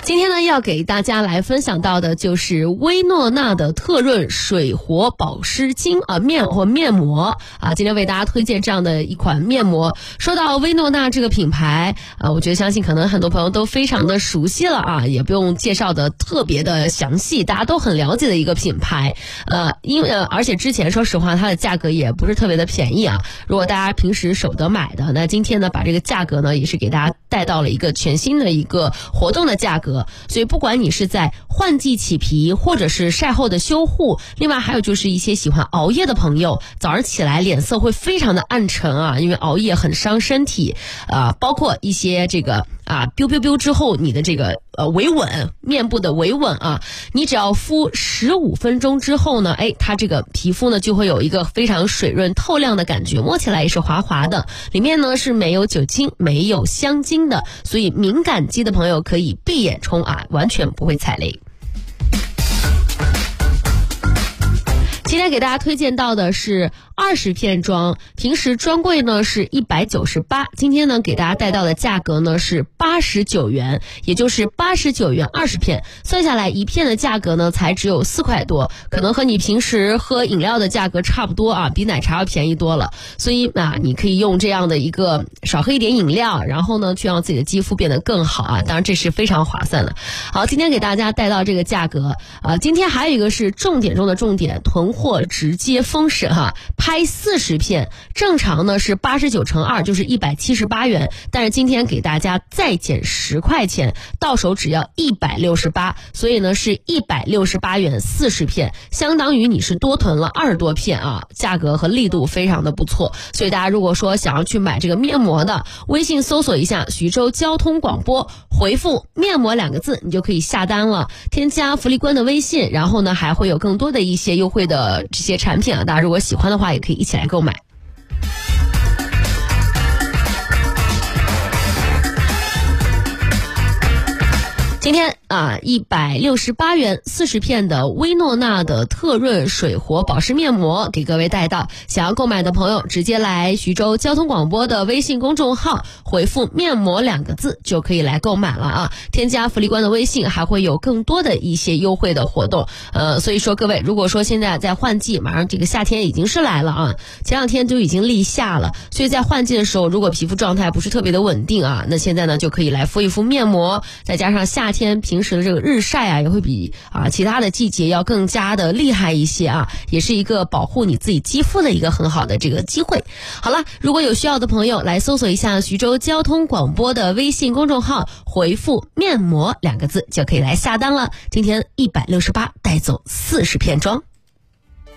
今天呢，要给大家来分享到的就是薇诺娜的特润水活保湿巾面膜啊。今天为大家推荐这样的一款面膜。说到薇诺娜这个品牌我觉得相信可能很多朋友都非常的熟悉了啊，也不用介绍的特别的详细，大家都很了解的一个品牌。而且之前说实话它的价格也不是特别的便宜啊。如果大家平时舍不得买的，那今天呢把这个价格呢也是给大家带到了一个全新的一个活动的价格。所以不管你是在换季起皮或者是晒后的修护，另外还有就是一些喜欢熬夜的朋友，早上起来脸色会非常的暗沉啊，因为熬夜很伤身体包括一些这个biu 之后你的这个维稳，面部的维稳啊，你只要敷15分钟之后呢，它这个皮肤呢就会有一个非常水润透亮的感觉，摸起来也是滑滑的，里面呢是没有酒精没有香精的，所以敏感肌的朋友可以闭眼冲完全不会踩雷。今天给大家推荐到的是20片装，平时专柜呢是198，今天呢给大家带到的价格呢是89元，也就是89元20片，算下来一片的价格呢才只有4块多，可能和你平时喝饮料的价格差不多啊，比奶茶要便宜多了。所以你可以用这样的一个少喝一点饮料，然后呢去让自己的肌肤变得更好啊，当然这是非常划算的。好，今天给大家带到这个价格今天还有一个是重点中的重点，囤货直接封神拍40片，正常呢是89乘2，就是178元，但是今天给大家再减10块钱，到手只要168，所以呢是168元40片，相当于你是多囤了20多片啊，价格和力度非常的不错。所以大家如果说想要去买这个面膜的，微信搜索一下徐州交通广播，回复面膜2个字，你就可以下单了，添加福利官的微信，然后呢还会有更多的一些优惠的这些产品大家如果喜欢的话也可以一起来购买。今天168元40片的薇诺娜的特润水活保湿面膜给各位带到，想要购买的朋友直接来徐州交通广播的微信公众号回复面膜2个字就可以来购买了添加福利官的微信还会有更多的一些优惠的活动所以说各位如果说现在在换季，马上这个夏天已经是来了前2天就已经立夏了，所以在换季的时候如果皮肤状态不是特别的稳定那现在呢就可以来敷一敷面膜，再加上夏天平时的这个日晒也会比其他的季节要更加的厉害一些也是一个保护你自己肌肤的一个很好的这个机会。好了，如果有需要的朋友来搜索一下徐州交通广播的微信公众号，回复面膜2个字就可以来下单了，今天168带走40片装。